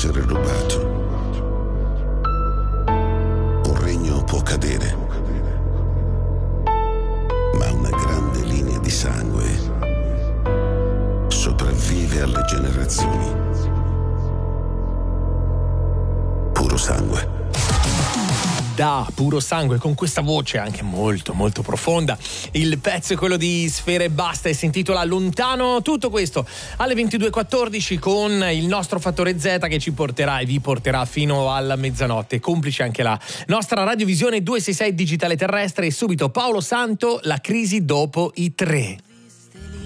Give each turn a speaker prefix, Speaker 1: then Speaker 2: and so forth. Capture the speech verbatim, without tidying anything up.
Speaker 1: essere rubato. Un regno può cadere, ma una grande linea di sangue sopravvive alle generazioni. Puro sangue.
Speaker 2: Da Puro Sangue, con questa voce anche molto molto profonda. Il pezzo è quello di Sfera Ebbasta e si intitola Lontano. Tutto questo alle ventidue e quattordici con il nostro Fattore Z che ci porterà e vi porterà fino alla mezzanotte. Complice anche la nostra radiovisione duecentosessantasei digitale terrestre. E subito Paolo Santo, La crisi dopo i tre.